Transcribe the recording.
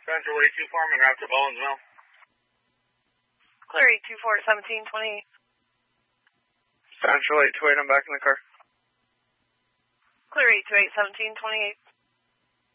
Central 824, I'm going to route to Bowensville. Clear 824 1728. Central 828, I'm back in the car. Clear 828 1728.